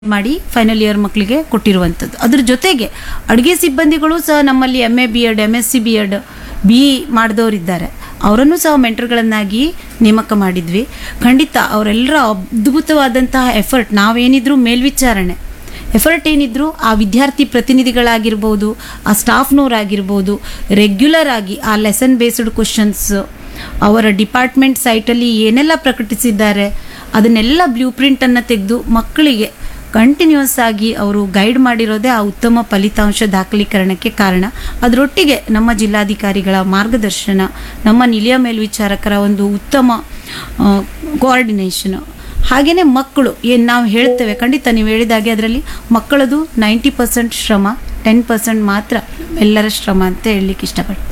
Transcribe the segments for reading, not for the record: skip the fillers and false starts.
ಮಾಡಿ final year ಮಕ್ಕಳಿಗೆ ಕೊಟ್ಟಿರುವಂಥದ್ದು. ಅದ್ರ ಜೊತೆಗೆ ಅಡುಗೆ ಸಿಬ್ಬಂದಿಗಳು ಸಹ ನಮ್ಮಲ್ಲಿ MA BEd MSc BEd BE ಮಾಡಿದವರಿದ್ದಾರೆ. ಅವರನ್ನು ಸಹ ಮೆಂಟರ್ಗಳನ್ನಾಗಿ ನೇಮಕ ಮಾಡಿದ್ವಿ. ಖಂಡಿತ ಅವರೆಲ್ಲರ ಅದ್ಭುತವಾದಂತಹ ಎಫರ್ಟ್, ನಾವೇನಿದ್ರು ಮೇಲ್ವಿಚಾರಣೆ ಎಫರ್ಟ್ ಏನಿದ್ರು ಆ ವಿದ್ಯಾರ್ಥಿ ಪ್ರತಿನಿಧಿಗಳಾಗಿರ್ಬೋದು, ಆ ಸ್ಟಾಫ್ನವರಾಗಿರ್ಬೋದು, ರೆಗ್ಯುಲರ್ ಆಗಿ ಆ ಲೆಸನ್ ಬೇಸ್ಡ್ ಕ್ವಶನ್ಸ್ ಅವರ ಡಿಪಾರ್ಟ್ಮೆಂಟ್ ಸೈಟಲ್ಲಿ ಏನೆಲ್ಲ ಪ್ರಕಟಿಸಿದ್ದಾರೆ ಅದನ್ನೆಲ್ಲ ಬ್ಲೂ ಪ್ರಿಂಟನ್ನು ತೆಗೆದು ಮಕ್ಕಳಿಗೆ ಕಂಟಿನ್ಯೂಸ್ ಆಗಿ ಅವರು ಗೈಡ್ ಮಾಡಿರೋದೇ ಆ ಉತ್ತಮ ಫಲಿತಾಂಶ ದಾಖಲೀಕರಣಕ್ಕೆ ಕಾರಣ. ಅದರೊಟ್ಟಿಗೆ ನಮ್ಮ ಜಿಲ್ಲಾಧಿಕಾರಿಗಳ ಮಾರ್ಗದರ್ಶನ, ನಮ್ಮ ನಿಲಯ ಮೇಲ್ವಿಚಾರಕರ ಒಂದು ಉತ್ತಮ ಕೋಆರ್ಡಿನೇಷನ್, ಹಾಗೆಯೇ ಮಕ್ಕಳು ಏನು ನಾವು ಹೇಳ್ತೇವೆ, ಖಂಡಿತ ನೀವು ಹೇಳಿದಾಗೆ ಅದರಲ್ಲಿ ಮಕ್ಕಳದು 90% ಶ್ರಮ, 10% ಮಾತ್ರ ಎಲ್ಲರ ಶ್ರಮ ಅಂತ ಹೇಳಲಿಕ್ಕೆ ಇಷ್ಟಪಡ್ತೀನಿ.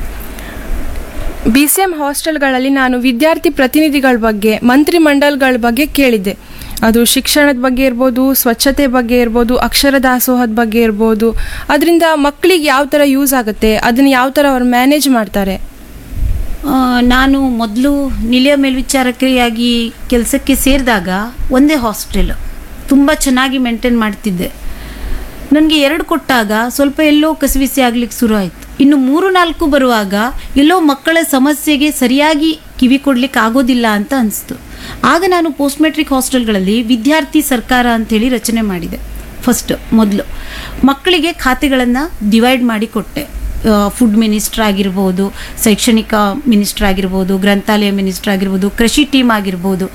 BCM ಹಾಸ್ಟೆಲ್ಗಳಲ್ಲಿ ನಾನು ವಿದ್ಯಾರ್ಥಿ ಪ್ರತಿನಿಧಿಗಳ ಬಗ್ಗೆ, ಮಂತ್ರಿಮಂಡಲಗಳ ಬಗ್ಗೆ ಕೇಳಿದ್ದೆ. ಅದು ಶಿಕ್ಷಣದ ಬಗ್ಗೆ ಇರ್ಬೋದು, ಸ್ವಚ್ಛತೆ ಬಗ್ಗೆ ಇರ್ಬೋದು, ಅಕ್ಷರ ದಾಸೋಹದ ಬಗ್ಗೆ ಇರ್ಬೋದು. ಅದರಿಂದ ಮಕ್ಕಳಿಗೆ ಯಾವ ಥರ ಯೂಸ್ ಆಗುತ್ತೆ, ಅದನ್ನು ಯಾವ ಥರ ಅವ್ರು ಮ್ಯಾನೇಜ್ ಮಾಡ್ತಾರೆ? ನಾನು ಮೊದಲು ನಿಲಯ ಮೇಲ್ವಿಚಾರಕಿಯಾಗಿ ಕೆಲಸಕ್ಕೆ ಸೇರಿದಾಗ ಒಂದೇ ಹಾಸ್ಟೆಲ್ ತುಂಬ ಚೆನ್ನಾಗಿ ಮೇಂಟೈನ್ ಮಾಡ್ತಿದ್ದೆ. ನನಗೆ 2 ಕೊಟ್ಟಾಗ ಸ್ವಲ್ಪ ಎಲ್ಲೋ ಕಸಿವಿಸಿ ಆಗ್ಲಿಕ್ಕೆ ಶುರು ಆಯಿತು. ಇನ್ನು 3-4 ಬರುವಾಗ ಎಲ್ಲೋ ಮಕ್ಕಳ ಸಮಸ್ಯೆಗೆ ಸರಿಯಾಗಿ ಕಿವಿ ಕೊಡ್ಲಿಕ್ಕೆ ಆಗೋದಿಲ್ಲ ಅಂತ ಅನಿಸ್ತು. ಆಗ ನಾನು ಪೋಸ್ಟ್ ಮೆಟ್ರಿಕ್ ಹಾಸ್ಟೆಲ್ಗಳಲ್ಲಿ ವಿದ್ಯಾರ್ಥಿ ಸರ್ಕಾರ ಅಂಥೇಳಿ ರಚನೆ ಮಾಡಿದೆ. ಮೊದಲು ಮಕ್ಕಳಿಗೆ ಖಾತೆಗಳನ್ನು ಡಿವೈಡ್ ಮಾಡಿ ಕೊಟ್ಟೆ. ಫುಡ್ ಮಿನಿಸ್ಟರ್ ಆಗಿರ್ಬೋದು, ಶೈಕ್ಷಣಿಕ ಮಿನಿಸ್ಟರ್ ಆಗಿರ್ಬೋದು, ಗ್ರಂಥಾಲಯ ಮಿನಿಸ್ಟರ್ ಆಗಿರ್ಬೋದು, ಕೃಷಿ ಟೀಮ್ ಆಗಿರ್ಬೋದು.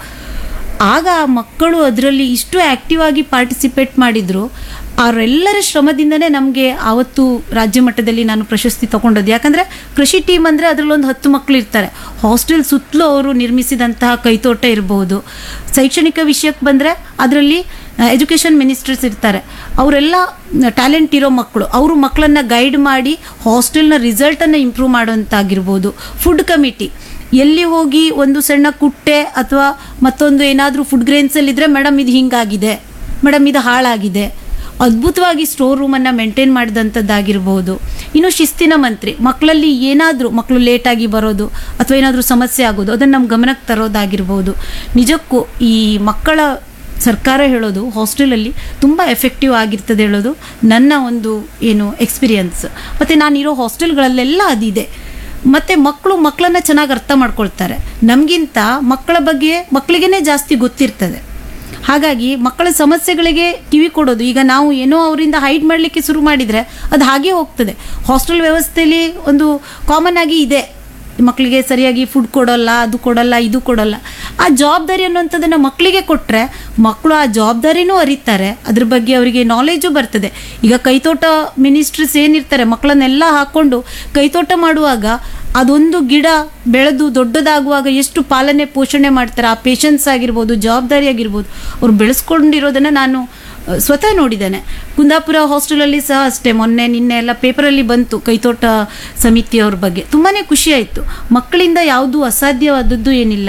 ಆಗ ಮಕ್ಕಳು ಅದರಲ್ಲಿ ಇಷ್ಟು ಆ್ಯಕ್ಟಿವ್ ಆಗಿ ಪಾರ್ಟಿಸಿಪೇಟ್ ಮಾಡಿದರು. ಅವರೆಲ್ಲರ ಶ್ರಮದಿಂದನೇ ನಮಗೆ ಆವತ್ತು ರಾಜ್ಯ ಮಟ್ಟದಲ್ಲಿ ನಾನು ಪ್ರಶಸ್ತಿ ತೊಗೊಂಡದ್ದು. ಯಾಕಂದರೆ ಕೃಷಿ ಟೀಮ್ ಅಂದರೆ ಅದರಲ್ಲೊಂದು 10 ಮಕ್ಕಳು ಇರ್ತಾರೆ. ಹಾಸ್ಟೆಲ್ ಸುತ್ತಲೂ ಅವರು ನಿರ್ಮಿಸಿದಂತಹ ಕೈತೋಟ ಇರ್ಬೋದು. ಶೈಕ್ಷಣಿಕ ವಿಷಯಕ್ಕೆ ಬಂದರೆ ಅದರಲ್ಲಿ ಎಜುಕೇಷನ್ ಮಿನಿಸ್ಟರ್ಸ್ ಇರ್ತಾರೆ. ಅವರೆಲ್ಲ ಟ್ಯಾಲೆಂಟ್ ಇರೋ ಮಕ್ಕಳು. ಅವರು ಮಕ್ಕಳನ್ನು ಗೈಡ್ ಮಾಡಿ ಹಾಸ್ಟೆಲ್ನ ರಿಸಲ್ಟನ್ನು ಇಂಪ್ರೂವ್ ಮಾಡೋಂತಾಗಿರ್ಬೋದು. ಫುಡ್ ಕಮಿಟಿ ಎಲ್ಲಿ ಹೋಗಿ ಒಂದು ಸಣ್ಣ ಕುಟ್ಟೆ ಅಥವಾ ಮತ್ತೊಂದು ಏನಾದರೂ ಫುಡ್ ಗ್ರೇನ್ಸಲ್ಲಿದ್ದರೆ, ಮೇಡಮ್ ಇದು ಹಿಂಗಾಗಿದೆ, ಮೇಡಮ್ ಇದು ಹಾಳಾಗಿದೆ, ಅದ್ಭುತವಾಗಿ ಸ್ಟೋರ್ ರೂಮನ್ನು ಮೇಂಟೈನ್ ಮಾಡಿದಂಥದ್ದಾಗಿರ್ಬೋದು. ಇನ್ನು ಶಿಸ್ತಿನ ಮಂತ್ರಿ, ಮಕ್ಕಳಲ್ಲಿ ಏನಾದರೂ ಮಕ್ಕಳು ಲೇಟಾಗಿ ಬರೋದು ಅಥವಾ ಏನಾದರೂ ಸಮಸ್ಯೆ ಆಗೋದು ಅದನ್ನು ನಮ್ಮ ಗಮನಕ್ಕೆ ತರೋದಾಗಿರ್ಬೋದು. ನಿಜಕ್ಕೂ ಈ ಮಕ್ಕಳ ಸರ್ಕಾರ ಹೇಳೋದು ಹಾಸ್ಟೆಲಲ್ಲಿ ತುಂಬ ಎಫೆಕ್ಟಿವ್ ಆಗಿರ್ತದೆ ಹೇಳೋದು ನನ್ನ ಒಂದು ಎಕ್ಸ್ಪೀರಿಯನ್ಸ್. ಮತ್ತು ನಾನಿರೋ ಹಾಸ್ಟೆಲ್ಗಳಲ್ಲೆಲ್ಲ ಅದಿದೆ. ಮತ್ತು ಮಕ್ಕಳನ್ನು ಚೆನ್ನಾಗಿ ಅರ್ಥ ಮಾಡ್ಕೊಳ್ತಾರೆ. ನಮಗಿಂತ ಮಕ್ಕಳ ಬಗ್ಗೆ ಮಕ್ಕಳಿಗೇ ಜಾಸ್ತಿ ಗೊತ್ತಿರ್ತದೆ. ಹಾಗಾಗಿ ಮಕ್ಕಳ ಸಮಸ್ಯೆಗಳಿಗೆ ಕಿವಿ ಕೊಡೋದು, ಈಗ ನಾವು ಏನೋ ಅವರಿಂದ ಹೈಡ್ ಮಾಡಲಿಕ್ಕೆ ಶುರು ಮಾಡಿದರೆ ಅದು ಹಾಗೇ ಹೋಗ್ತದೆ. ಹಾಸ್ಟೆಲ್ ವ್ಯವಸ್ಥೆಯಲ್ಲಿ ಒಂದು ಕಾಮನ್ ಆಗಿ ಇದೆ, ಮಕ್ಕಳಿಗೆ ಸರಿಯಾಗಿ ಫುಡ್ ಕೊಡೋಲ್ಲ, ಅದು ಕೊಡೋಲ್ಲ, ಇದು ಕೊಡೋಲ್ಲ. ಆ ಜವಾಬ್ದಾರಿ ಅನ್ನುವಂಥದ್ದನ್ನು ಮಕ್ಕಳಿಗೆ ಕೊಟ್ಟರೆ ಮಕ್ಕಳು ಆ ಜವಾಬ್ದಾರಿನೂ ಅರಿತಾರೆ, ಅದ್ರ ಬಗ್ಗೆ ಅವರಿಗೆ ನಾಲೆಜು ಬರ್ತದೆ. ಈಗ ಕೈತೋಟ ಮಿನಿಸ್ಟ್ರೀಸ್ ಏನಿರ್ತಾರೆ, ಮಕ್ಕಳನ್ನೆಲ್ಲ ಹಾಕ್ಕೊಂಡು ಕೈತೋಟ ಮಾಡುವಾಗ ಅದೊಂದು ಗಿಡ ಬೆಳೆದು ದೊಡ್ಡದಾಗುವಾಗ ಎಷ್ಟು ಪಾಲನೆ ಪೋಷಣೆ ಮಾಡ್ತಾರೆ, ಆ ಪೇಷನ್ಸ್ ಆಗಿರ್ಬೋದು, ಜವಾಬ್ದಾರಿ ಆಗಿರ್ಬೋದು, ಅವ್ರು ಬೆಳೆಸ್ಕೊಂಡಿರೋದನ್ನು ನಾನು ಸ್ವತಃ ನೋಡಿದ್ದೇನೆ. ಕುಂದಾಪುರ ಹಾಸ್ಟೆಲಲ್ಲಿ ಸಹ ಅಷ್ಟೇ, ನಿನ್ನೆ ಎಲ್ಲ ಪೇಪರಲ್ಲಿ ಬಂತು ಕೈತೋಟ ಸಮಿತಿಯವ್ರ ಬಗ್ಗೆ. ತುಂಬಾ ಖುಷಿ ಆಯಿತು. ಮಕ್ಕಳಿಂದ ಯಾವುದು ಅಸಾಧ್ಯವಾದದ್ದು ಏನಿಲ್ಲ,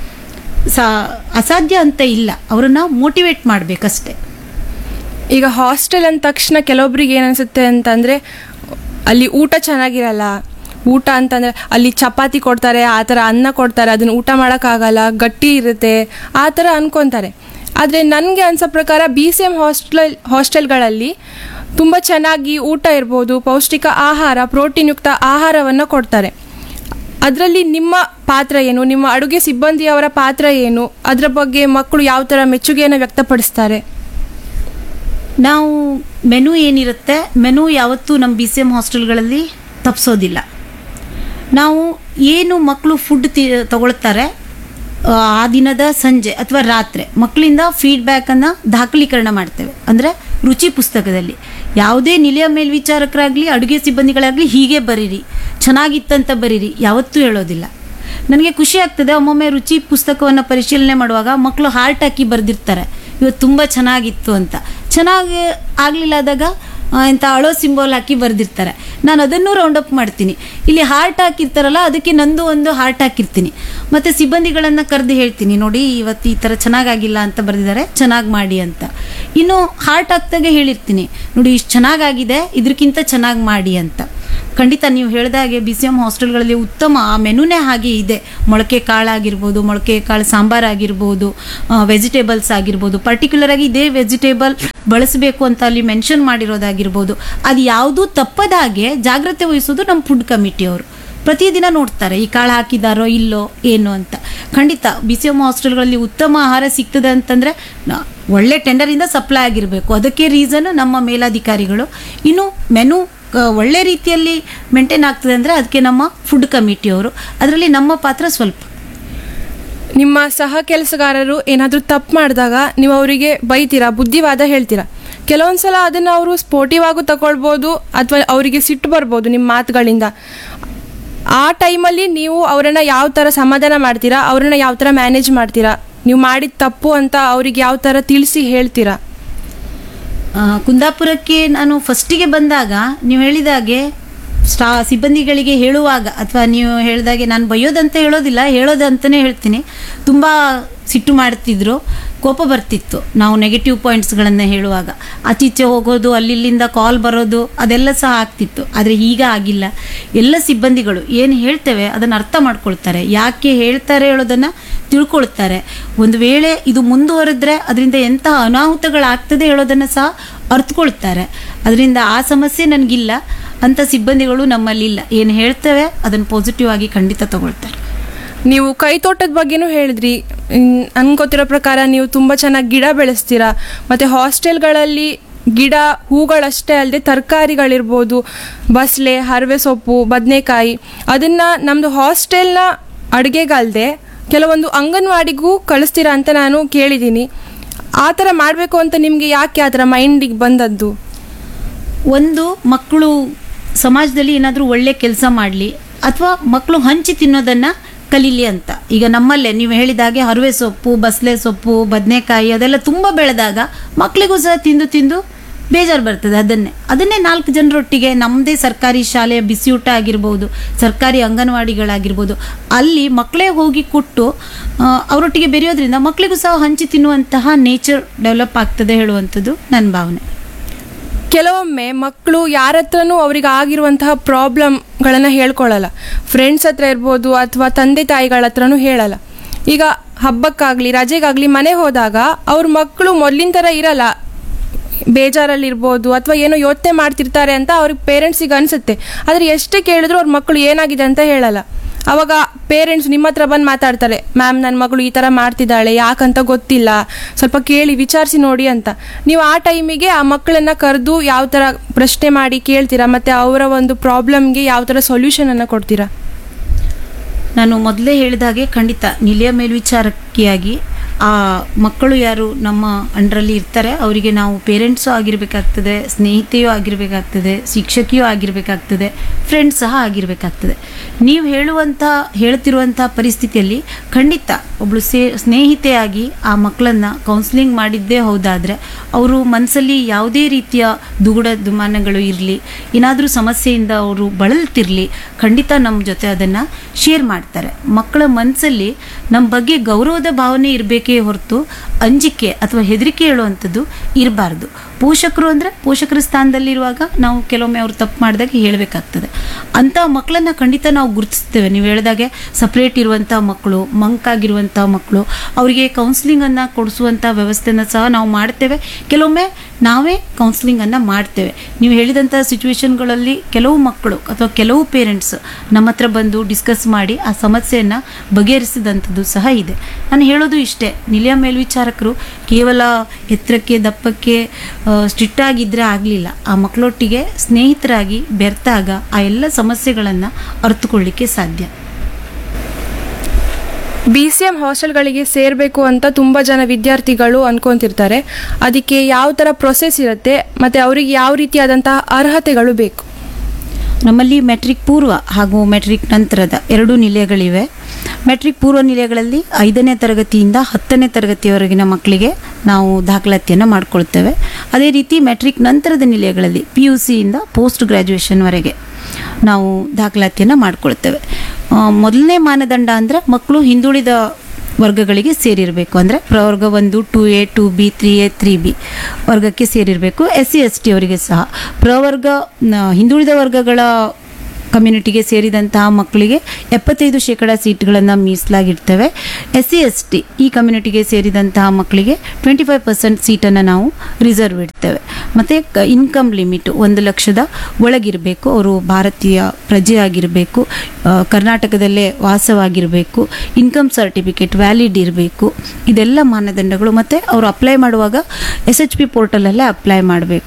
ಅಸಾಧ್ಯ ಅಂತ ಇಲ್ಲ, ಅವರನ್ನು ಮೋಟಿವೇಟ್ ಮಾಡಬೇಕಷ್ಟೆ. ಈಗ ಹಾಸ್ಟೆಲ್ ಅಂದ ತಕ್ಷಣ ಕೆಲವೊಬ್ರಿಗೆ ಏನನ್ಸುತ್ತೆ ಅಂತಂದರೆ ಅಲ್ಲಿ ಊಟ ಚೆನ್ನಾಗಿರಲ್ಲ. ಊಟ ಅಂತಂದರೆ ಅಲ್ಲಿ ಚಪಾತಿ ಕೊಡ್ತಾರೆ, ಆ ಥರ ಅನ್ನ ಕೊಡ್ತಾರೆ, ಅದನ್ನು ಊಟ ಮಾಡೋಕ್ಕಾಗಲ್ಲ, ಗಟ್ಟಿ ಇರುತ್ತೆ, ಆ ಥರ ಅನ್ಕೊತಾರೆ. ಆದರೆ ನನಗೆ ಅನಿಸೋ ಪ್ರಕಾರ BCM ಹಾಸ್ಟೆಲ್ಗಳಲ್ಲಿ ತುಂಬ ಚೆನ್ನಾಗಿ ಊಟ ಇರ್ಬೋದು, ಪೌಷ್ಟಿಕ ಆಹಾರ, ಪ್ರೋಟೀನ್ಯುಕ್ತ ಆಹಾರವನ್ನು ಕೊಡ್ತಾರೆ. ಅದರಲ್ಲಿ ನಿಮ್ಮ ಪಾತ್ರ ಏನು, ನಿಮ್ಮ ಅಡುಗೆ ಸಿಬ್ಬಂದಿಯವರ ಪಾತ್ರ ಏನು, ಅದರ ಬಗ್ಗೆ ಮಕ್ಕಳು ಯಾವ ಥರ ಮೆಚ್ಚುಗೆಯನ್ನು ವ್ಯಕ್ತಪಡಿಸ್ತಾರೆ? ನಾವು ಮೆನು ಏನಿರುತ್ತೆ, ಮೆನು ಯಾವತ್ತೂ ನಮ್ಮ BCM ಹಾಸ್ಟೆಲ್ಗಳಲ್ಲಿ ತಪ್ಪಿಸೋದಿಲ್ಲ. ನಾವು ಏನು ಮಕ್ಕಳು ಫುಡ್ ತಗೊಳ್ತಾರೆ ಆ ದಿನದ ಸಂಜೆ ಅಥವಾ ರಾತ್ರಿ ಮಕ್ಕಳಿಂದ ಫೀಡ್ಬ್ಯಾಕನ್ನು ದಾಖಲೀಕರಣ ಮಾಡ್ತೇವೆ. ಅಂದರೆ ರುಚಿ ಪುಸ್ತಕದಲ್ಲಿ ಯಾವುದೇ ನಿಲಯ ಮೇಲ್ವಿಚಾರಕರಾಗಲಿ ಅಡುಗೆ ಸಿಬ್ಬಂದಿಗಳಾಗಲಿ ಹೀಗೆ ಬರೀರಿ, ಚೆನ್ನಾಗಿತ್ತಂತ ಬರೀರಿ ಯಾವತ್ತೂ ಹೇಳೋದಿಲ್ಲ. ನನಗೆ ಖುಷಿ ಆಗ್ತದೆ ಒಮ್ಮೊಮ್ಮೆ ರುಚಿ ಪುಸ್ತಕವನ್ನು ಪರಿಶೀಲನೆ ಮಾಡುವಾಗ ಮಕ್ಕಳು ಹಾರ್ಟ್ ಹಾಕಿ ಬರೆದಿರ್ತಾರೆ, ಇವತ್ತು ತುಂಬ ಚೆನ್ನಾಗಿತ್ತು ಅಂತ. ಚೆನ್ನಾಗಿ ಆಗಲಿಲ್ಲ ಆದಾಗ ಇಂಥ ಅಳೋ ಸಿಂಬಲ್ ಹಾಕಿ ಬರೆದಿರ್ತಾರೆ. ನಾನು ಅದನ್ನು ರೌಂಡ್ ಅಪ್ ಮಾಡ್ತೀನಿ. ಇಲ್ಲಿ ಹಾರ್ಟ್ ಹಾಕಿರ್ತಾರಲ್ಲ ಅದಕ್ಕೆ ನಂದು ಒಂದು ಹಾರ್ಟ್ ಹಾಕಿರ್ತೀನಿ. ಮತ್ತು ಸಿಬ್ಬಂದಿಗಳನ್ನು ಕರೆದು ಹೇಳ್ತೀನಿ, ನೋಡಿ ಇವತ್ತು ಈ ಥರ ಚೆನ್ನಾಗಾಗಿಲ್ಲ ಅಂತ ಬರೆದಿದ್ದಾರೆ, ಚೆನ್ನಾಗಿ ಮಾಡಿ ಅಂತ. ಇನ್ನು ಹಾರ್ಟ್ ಹಾಕ್ದಾಗೆ ಹೇಳಿರ್ತೀನಿ, ನೋಡಿ ಇಷ್ಟು ಚೆನ್ನಾಗಾಗಿದೆ, ಇದಕ್ಕಿಂತ ಚೆನ್ನಾಗಿ ಮಾಡಿ ಅಂತ. ಖಂಡಿತ ನೀವು ಹೇಳಿದಾಗೆ ಬಿ ಸಿ ಎಮ್ ಹಾಸ್ಟೆಲ್ಗಳಲ್ಲಿ ಉತ್ತಮ ಆ ಮೆನುನೇ ಹಾಗೆ ಇದೆ. ಮೊಳಕೆ ಕಾಳಾಗಿರ್ಬೋದು, ಮೊಳಕೆ ಕಾಳು ಸಾಂಬಾರು ಆಗಿರ್ಬೋದು, ವೆಜಿಟೇಬಲ್ಸ್ ಆಗಿರ್ಬೋದು, ಪರ್ಟಿಕ್ಯುಲರ್ ಆಗಿ ಇದೇ ವೆಜಿಟೇಬಲ್ ಬಳಸಬೇಕು ಅಂತ ಅಲ್ಲಿ ಮೆನ್ಷನ್ ಮಾಡಿರೋದಾಗಿರ್ಬೋದು. ಅದು ಯಾವುದೂ ತಪ್ಪದಾಗೆ ಜಾಗ್ರತೆ ವಹಿಸೋದು ನಮ್ಮ ಫುಡ್ ಕಮಿಟಿಯವರು ಪ್ರತಿದಿನ ನೋಡ್ತಾರೆ, ಈ ಕಾಳು ಹಾಕಿದಾರೋ ಇಲ್ಲೋ ಏನು ಅಂತ. ಖಂಡಿತ ಬಿ ಸಿ ಎಮ್ ಹಾಸ್ಟೆಲ್ಗಳಲ್ಲಿ ಉತ್ತಮ ಆಹಾರ ಸಿಗ್ತದೆ ಅಂತಂದರೆ ಒಳ್ಳೆ ಟೆಂಡರಿಂದ ಸಪ್ಲೈ ಆಗಿರಬೇಕು. ಅದಕ್ಕೆ ರೀಸನ್ ನಮ್ಮ ಮೇಲಾಧಿಕಾರಿಗಳು. ಇನ್ನು ಮೆನು ಒಳ್ಳೆ ರೀತಿಯಲ್ಲಿ ಮೇಂಟೈನ್ ಆಗ್ತದೆ ಅಂದರೆ ಅದಕ್ಕೆ ನಮ್ಮ ಫುಡ್ ಕಮಿಟಿಯವರು. ಅದರಲ್ಲಿ ನಮ್ಮ ಪಾತ್ರ ಸ್ವಲ್ಪ. ನಿಮ್ಮ ಸಹ ಕೆಲಸಗಾರರು ಏನಾದರೂ ತಪ್ಪು ಮಾಡಿದಾಗ ನೀವು ಅವರಿಗೆ ಬೈತೀರಾ, ಬುದ್ಧಿವಾದ ಹೇಳ್ತೀರಾ. ಕೆಲವೊಂದ್ಸಲ ಅದನ್ನು ಅವರು ಸ್ಪೋರ್ಟಿವ್ ಆಗು ತಗೊಳ್ಬೋದು ಅಥವಾ ಅವರಿಗೆ ಸಿಟ್ಟು ಬರ್ಬೋದು ನಿಮ್ಮ ಮಾತುಗಳಿಂದ. ಆ ಟೈಮಲ್ಲಿ ನೀವು ಅವರನ್ನು ಯಾವ ಥರ ಸಮಾಧಾನ ಮಾಡ್ತೀರಾ, ಅವರನ್ನು ಯಾವ ಥರ ಮ್ಯಾನೇಜ್ ಮಾಡ್ತೀರಾ, ನೀವು ಮಾಡಿದ ತಪ್ಪು ಅಂತ ಅವ್ರಿಗೆ ಯಾವ ಥರ ತಿಳಿಸಿ ಹೇಳ್ತೀರಾ? ಕುಂದಾಪುರಕ್ಕೆ ನಾನು ಫಸ್ಟಿಗೆ ಬಂದಾಗ ನೀವು ಹೇಳಿದಾಗೆ ಸಿಬ್ಬಂದಿಗಳಿಗೆ ಹೇಳುವಾಗ, ಅಥವಾ ನೀವು ಹೇಳಿದಾಗೆ ನಾನು ಬೈಯೋದಂತ ಹೇಳೋದಿಲ್ಲ, ಹೇಳೋದಂತಲೇ ಹೇಳ್ತೀನಿ, ತುಂಬ ಸಿಟ್ಟು ಮಾಡ್ತಿದ್ರು, ಕೋಪ ಬರ್ತಿತ್ತು ನಾವು ನೆಗೆಟಿವ್ ಪಾಯಿಂಟ್ಸ್ಗಳನ್ನು ಹೇಳುವಾಗ. ಆಚೀಚೆ ಹೋಗೋದು, ಅಲ್ಲಿಂದ ಕಾಲ್ ಬರೋದು, ಅದೆಲ್ಲ ಸಹ ಆಗ್ತಿತ್ತು. ಆದರೆ ಈಗ ಆಗಿಲ್ಲ. ಎಲ್ಲ ಸಿಬ್ಬಂದಿಗಳು ಏನು ಹೇಳ್ತೇವೆ ಅದನ್ನು ಅರ್ಥ ಮಾಡ್ಕೊಳ್ತಾರೆ, ಯಾಕೆ ಹೇಳ್ತಾರೆ ಹೇಳೋದನ್ನು ತಿಳ್ಕೊಳ್ತಾರೆ. ಒಂದು ವೇಳೆ ಇದು ಮುಂದುವರೆದ್ರೆ ಅದರಿಂದ ಎಂತಹ ಅನಾಹುತಗಳಾಗ್ತದೆ ಹೇಳೋದನ್ನು ಸಹ ಅರ್ಥಕೊಳ್ತಾರೆ. ಅದರಿಂದ ಆ ಸಮಸ್ಯೆ ನನಗಿಲ್ಲ, ಅಂಥ ಸಿಬ್ಬಂದಿಗಳು ನಮ್ಮಲ್ಲಿಲ್ಲ. ಏನು ಹೇಳ್ತೇವೆ ಅದನ್ನು ಪಾಸಿಟಿವ್ ಆಗಿ ಖಂಡಿತ ತಗೊಳ್ತಾರೆ. ನೀವು ಕೈತೋಟದ ಬಗ್ಗೆನೂ ಹೇಳಿದ್ರಿ. ನನ್ಗೆ ಗೊತ್ತಿರೋ ಪ್ರಕಾರ ನೀವು ತುಂಬ ಚೆನ್ನಾಗಿ ಗಿಡ ಬೆಳೆಸ್ತೀರಾ. ಮತ್ತು ಹಾಸ್ಟೆಲ್ಗಳಲ್ಲಿ ಗಿಡ ಹೂಗಳಷ್ಟೇ ಅಲ್ಲದೆ ತರಕಾರಿಗಳಿರ್ಬೋದು, ಬಸಳೆ, ಹರವೆ ಸೊಪ್ಪು, ಬದನೆಕಾಯಿ, ಅದನ್ನು ನಮ್ಮದು ಹಾಸ್ಟೆಲ್ನ ಅಡುಗೆಗಲ್ಲದೆ ಕೆಲವೊಂದು ಅಂಗನವಾಡಿಗೂ ಕಳಿಸ್ತೀರಾ ಅಂತ ನಾನು ಕೇಳಿದ್ದೀನಿ. ಆ ಥರ ಮಾಡಬೇಕು ಅಂತ ನಿಮಗೆ ಯಾಕೆ ಆ ಥರ ಮೈಂಡಿಗೆ ಬಂದದ್ದು? ಒಂದು, ಮಕ್ಕಳು ಸಮಾಜದಲ್ಲಿ ಏನಾದರೂ ಒಳ್ಳೆ ಕೆಲಸ ಮಾಡಲಿ ಅಥವಾ ಮಕ್ಕಳು ಹಂಚಿ ತಿನ್ನೋದನ್ನು ಕಲೀಲಿ ಅಂತ. ಈಗ ನಮ್ಮಲ್ಲೇ ನೀವು ಹೇಳಿದಾಗೆ ಹರವೆ ಸೊಪ್ಪು, ಬಸಳೆ ಸೊಪ್ಪು, ಬದನೆಕಾಯಿ ಅದೆಲ್ಲ ತುಂಬ ಬೆಳೆದಾಗ ಮಕ್ಕಳಿಗೂ ಸಹ ತಿಂದು ತಿಂದು ಬೇಜಾರು ಬರ್ತದೆ. ಅದನ್ನೇ 4 ಜನರೊಟ್ಟಿಗೆ ನಮ್ಮದೇ ಸರ್ಕಾರಿ ಶಾಲೆಯ ಬಿಸಿಯೂಟ ಆಗಿರ್ಬೋದು, ಸರ್ಕಾರಿ ಅಂಗನವಾಡಿಗಳಾಗಿರ್ಬೋದು, ಅಲ್ಲಿ ಮಕ್ಕಳೇ ಹೋಗಿ ಕೊಟ್ಟು ಅವರೊಟ್ಟಿಗೆ ಬೆರೆಯೋದ್ರಿಂದ ಮಕ್ಕಳಿಗೂ ಸಹ ಹಂಚಿ ತಿನ್ನುವಂತಹ ನೇಚರ್ ಡೆವಲಪ್ ಆಗ್ತದೆ ಹೇಳುವಂಥದ್ದು ನನ್ನ ಭಾವನೆ. ಕೆಲವೊಮ್ಮೆ ಮಕ್ಕಳು ಯಾರ ಹತ್ರನೂ ಅವ್ರಿಗೆ ಆಗಿರುವಂತಹ ಪ್ರಾಬ್ಲಮ್ಗಳನ್ನು ಹೇಳ್ಕೊಳ್ಳಲ್ಲ. ಫ್ರೆಂಡ್ಸ್ ಹತ್ರ ಇರ್ಬೋದು ಅಥವಾ ತಂದೆ ತಾಯಿಗಳ ಹತ್ರನೂ ಹೇಳಲ್ಲ. ಈಗ ಹಬ್ಬಕ್ಕಾಗಲಿ ರಜೆಗಾಗಲಿ ಮನೆ ಹೋದಾಗ ಅವ್ರ ಮಕ್ಕಳು ಮೊದಲಿನ ಥರ ಇರಲ್ಲ, ಬೇಜಾರಲ್ಲಿರ್ಬೋದು ಅಥವಾ ಏನೋ ಯೋಚನೆ ಮಾಡ್ತಿರ್ತಾರೆ ಅಂತ ಅವ್ರಿಗೆ ಪೇರೆಂಟ್ಸಿಗೆ ಅನಿಸುತ್ತೆ. ಆದರೆ ಎಷ್ಟೇ ಕೇಳಿದ್ರು ಅವ್ರ ಮಕ್ಕಳು ಏನಾಗಿದೆ ಅಂತ ಹೇಳಲ್ಲ. ಆವಾಗ ಪೇರೆಂಟ್ಸ್ ನಿಮ್ಮ ಹತ್ರ ಬಂದು ಮಾತಾಡ್ತಾರೆ, ಮ್ಯಾಮ್ ನನ್ನ ಮಗಳು ಈ ಥರ ಮಾಡ್ತಿದ್ದಾಳೆ, ಯಾಕಂತ ಗೊತ್ತಿಲ್ಲ, ಸ್ವಲ್ಪ ಕೇಳಿ ವಿಚಾರಿಸಿ ನೋಡಿ ಅಂತ. ನೀವು ಆ ಟೈಮಿಗೆ ಆ ಮಕ್ಕಳನ್ನು ಕರೆದು ಯಾವ ಥರ ಪ್ರಶ್ನೆ ಮಾಡಿ ಕೇಳ್ತೀರಾ ಮತ್ತು ಅವರ ಒಂದು ಪ್ರಾಬ್ಲಮ್ಗೆ ಯಾವ ಥರ ಸೊಲ್ಯೂಷನನ್ನು ಕೊಡ್ತೀರಾ? ನಾನು ಮೊದಲೇ ಹೇಳಿದಾಗೆ ಖಂಡಿತ ನಿಲಯ ಮೇಲ್ವಿಚಾರಕಿಯಾಗಿ ಆ ಮಕ್ಕಳು ಯಾರು ನಮ್ಮ ಅಂಡರಲ್ಲಿ ಇರ್ತಾರೆ ಅವರಿಗೆ ನಾವು ಪೇರೆಂಟ್ಸು ಆಗಿರಬೇಕಾಗ್ತದೆ, ಸ್ನೇಹಿತೆಯೂ ಆಗಿರಬೇಕಾಗ್ತದೆ, ಶಿಕ್ಷಕಿಯೂ ಆಗಿರಬೇಕಾಗ್ತದೆ, ಫ್ರೆಂಡ್ಸ್ ಸಹ ಆಗಿರಬೇಕಾಗ್ತದೆ. ನೀವು ಹೇಳ್ತಿರುವಂಥ ಪರಿಸ್ಥಿತಿಯಲ್ಲಿ ಖಂಡಿತ ಒಬ್ಬಳು ಸ್ನೇಹಿತೆಯಾಗಿ ಆ ಮಕ್ಕಳನ್ನು ಕೌನ್ಸಿಲಿಂಗ್ ಮಾಡಿದ್ದೇ ಹೌದಾದರೆ ಅವರು ಮನಸ್ಸಲ್ಲಿ ಯಾವುದೇ ರೀತಿಯ ದುಗುಡ ದುಮಾನಗಳು ಇರಲಿ, ಏನಾದರೂ ಸಮಸ್ಯೆಯಿಂದ ಅವರು ಬಳಲ್ತಿರಲಿ, ಖಂಡಿತ ನಮ್ಮ ಜೊತೆ ಅದನ್ನು ಶೇರ್ ಮಾಡ್ತಾರೆ. ಮಕ್ಕಳ ಮನಸ್ಸಲ್ಲಿ ನಮ್ಮ ಬಗ್ಗೆ ಗೌರವದ ಭಾವನೆ ಇರಬೇಕೇ ಹೊರತು ಅಂಜಿಕೆ ಅಥವಾ ಹೆದರಿಕೆ ಹೇಳುವಂಥದ್ದು ಇರಬಾರ್ದು. ಪೋಷಕರು ಅಂದರೆ ಪೋಷಕರ ಸ್ಥಾನದಲ್ಲಿರುವಾಗ ನಾವು ಕೆಲವೊಮ್ಮೆ ಅವ್ರು ತಪ್ಪು ಮಾಡಿದಾಗ ಹೇಳಬೇಕಾಗ್ತದೆ. ಅಂಥ ಮಕ್ಕಳನ್ನು ಖಂಡಿತ ನಾವು ಗುರುತಿಸ್ತೇವೆ. ನೀವು ಹೇಳಿದಾಗೆ ಸಪ್ರೇಟ್ ಇರುವಂಥ ಮಕ್ಕಳು, ಮಂಕಾಗಿರುವಂಥ ಮಕ್ಕಳು, ಅವರಿಗೆ ಕೌನ್ಸಿಲಿಂಗನ್ನು ಕೊಡಿಸುವಂಥ ವ್ಯವಸ್ಥೆನ ಸಹ ನಾವು ಮಾಡ್ತೇವೆ. ಕೆಲವೊಮ್ಮೆ ನಾವೇ ಕೌನ್ಸಿಲಿಂಗನ್ನು ಮಾಡ್ತೇವೆ. ನೀವು ಹೇಳಿದಂಥ ಸಿಚುವೇಶನ್ಗಳಲ್ಲಿ ಕೆಲವು ಮಕ್ಕಳು ಅಥವಾ ಕೆಲವು ಪೇರೆಂಟ್ಸ್ ನಮ್ಮ ಹತ್ರ ಬಂದು ಡಿಸ್ಕಸ್ ಮಾಡಿ ಆ ಸಮಸ್ಯೆಯನ್ನು ಬಗೆಹರಿಸಿದಂಥದ್ದು ಸಹ ಇದೆ. ನಾನು ಹೇಳೋದು ಇಷ್ಟೇ, ನಿಲಯ ಮೇಲ್ವಿಚಾರಕರು ಕೇವಲ ಎತ್ತರಕ್ಕೆ ದಪ್ಪಕ್ಕೆ ಸ್ಟ್ರಿಕ್ಟ್ ಆಗಿದ್ದರೆ ಆಗಲಿಲ್ಲ. ಆ ಮಕ್ಕಳೊಟ್ಟಿಗೆ ಸ್ನೇಹಿತರಾಗಿ ಬೆರೆತಾಗ ಆ ಎಲ್ಲ ಸಮಸ್ಯೆಗಳನ್ನು ಅರ್ಥಕೊಳ್ಳಿಕ್ಕೆ ಸಾಧ್ಯ. BCM ಹಾಸ್ಟೆಲ್ಗಳಿಗೆ ಸೇರಬೇಕು ಅಂತ ತುಂಬ ಜನ ವಿದ್ಯಾರ್ಥಿಗಳು ಅನ್ಕೊತಿರ್ತಾರೆ. ಅದಕ್ಕೆ ಯಾವ ಥರ ಪ್ರೊಸೆಸ್ ಇರುತ್ತೆ ಮತ್ತು ಅವರಿಗೆ ಯಾವ ರೀತಿಯಾದಂತಹ ಅರ್ಹತೆಗಳು ಬೇಕು? ನಮ್ಮಲ್ಲಿ ಮೆಟ್ರಿಕ್ ಪೂರ್ವ ಹಾಗೂ ಮೆಟ್ರಿಕ್ ನಂತರದ 2 ನಿಲಯಗಳಿವೆ. ಮೆಟ್ರಿಕ್ ಪೂರ್ವ ನಿಲಯಗಳಲ್ಲಿ 5ನೇ ತರಗತಿಯಿಂದ 10ನೇ ತರಗತಿಯವರೆಗಿನ ಮಕ್ಕಳಿಗೆ ನಾವು ದಾಖಲಾತಿಯನ್ನು ಮಾಡಿಕೊಳ್ತೇವೆ. ಅದೇ ರೀತಿ ಮೆಟ್ರಿಕ್ ನಂತರದ ನಿಲಯಗಳಲ್ಲಿ PUCಯಿಂದ ಪೋಸ್ಟ್ ಗ್ರ್ಯಾಜುಯೇಷನ್ವರೆಗೆ ನಾವು ದಾಖಲಾತಿಯನ್ನು ಮಾಡಿಕೊಳ್ತೇವೆ. ಮೊದಲನೇ ಮಾನದಂಡ ಅಂದರೆ ಮಕ್ಕಳು ಹಿಂದುಳಿದ ವರ್ಗಗಳಿಗೆ ಸೇರಿರಬೇಕು. ಅಂದರೆ ಪ್ರವರ್ಗ 1, 2A, 2B, 3A, 3B ವರ್ಗಕ್ಕೆ ಸೇರಿರಬೇಕು. SC ST ಅವರಿಗೆ ಸಹ ಪ್ರವರ್ಗ ಹಿಂದುಳಿದ ವರ್ಗಗಳ ಕಮ್ಯುನಿಟಿಗೆ ಸೇರಿದಂತಹ ಮಕ್ಕಳಿಗೆ 75% ಸೀಟ್ಗಳನ್ನು ಮೀಸಲಾಗಿಡ್ತೇವೆ. SC ST ಈ ಕಮ್ಯುನಿಟಿಗೆ ಸೇರಿದಂತಹ ಮಕ್ಕಳಿಗೆ 25% ಸೀಟನ್ನು ನಾವು ರಿಸರ್ವ್ ಇಡ್ತೇವೆ. ಮತ್ತು ಇನ್ಕಮ್ ಲಿಮಿಟ್ 1 ಲಕ್ಷದ ಒಳಗಿರಬೇಕು, ಅವರು ಭಾರತೀಯ ಪ್ರಜೆಯಾಗಿರಬೇಕು, ಕರ್ನಾಟಕದಲ್ಲೇ ವಾಸವಾಗಿರಬೇಕು, ಇನ್ಕಮ್ ಸರ್ಟಿಫಿಕೇಟ್ ವ್ಯಾಲಿಡ್ ಇರಬೇಕು. ಇದೆಲ್ಲ ಮಾನದಂಡಗಳು. ಮತ್ತು ಅವರು ಅಪ್ಲೈ ಮಾಡುವಾಗ SHP ಪೋರ್ಟಲಲ್ಲೇ ಅಪ್ಲೈ ಮಾಡಬೇಕು.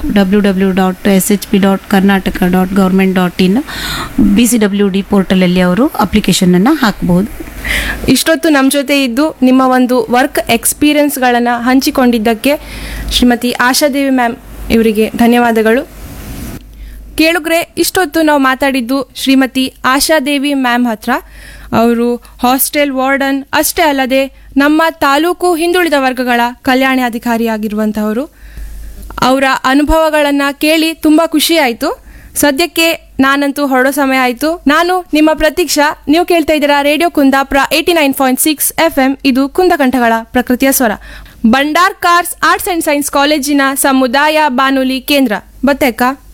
www.shp.karnataka.government.in BCWD ಪೋರ್ಟಲಲ್ಲಿ ಅವರು ಅಪ್ಲಿಕೇಶನನ್ನು ಹಾಕಬಹುದು. ಇಷ್ಟೊತ್ತು ನಮ್ಮ ಜೊತೆ ಇದ್ದು ನಿಮ್ಮ ಒಂದು ವರ್ಕ್ ಎಕ್ಸ್ಪೀರಿಯನ್ಸ್ಗಳನ್ನು ಹಂಚಿಕೊಂಡಿದ್ದಕ್ಕೆ ಶ್ರೀಮತಿ ಆಶಾದೇವಿ ಮ್ಯಾಮ್ ಇವರಿಗೆ ಧನ್ಯವಾದಗಳು. ಕೇಳುಗ್ರೆ, ಇಷ್ಟೊತ್ತು ನಾವು ಮಾತಾಡಿದ್ದು ಶ್ರೀಮತಿ ಆಶಾದೇವಿ ಮ್ಯಾಮ್ ಹತ್ರ. ಅವರು ಹಾಸ್ಟೆಲ್ ವಾರ್ಡನ್ ಅಷ್ಟೇ ಅಲ್ಲದೆ ನಮ್ಮ ತಾಲೂಕು ಹಿಂದುಳಿದ ವರ್ಗಗಳ ಕಲ್ಯಾಣಾಧಿಕಾರಿಯಾಗಿರುವಂಥವರು. ಅವರ ಅನುಭವಗಳನ್ನು ಕೇಳಿ ತುಂಬ ಖುಷಿ ಆಯಿತು. ಸದ್ಯಕ್ಕೆ ನಾನಂತೂ ಹೊರಡೋ ಸಮಯ ಆಯಿತು. ನಾನು ನಿಮ್ಮ ಪ್ರತೀಕ್ಷಾ. ನೀವು ಕೇಳ್ತಾ ಇದ್ದೀರಾ ರೇಡಿಯೋ ಕುಂದಾಪುರ 89.6 FM. ಇದು ಕುಂದಕಂಠಗಳ ಪ್ರಕೃತಿಯ ಸ್ವರ. Bhandar cars arts and science ಕಾಲೇಜಿನ ಸಮುದಾಯ ಬಾನುಲಿ ಕೇಂದ್ರ. ಬತ್ತೇಕ